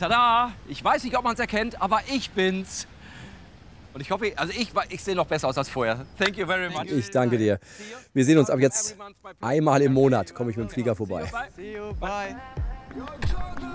Tada! Ich weiß nicht, ob man es erkennt, aber ich bin's. Und ich hoffe, also ich sehe noch besser aus als vorher. Thank you very much. Ich danke dir. Wir sehen uns ab jetzt einmal im Monat, komme ich mit dem Flieger vorbei. See you, bye.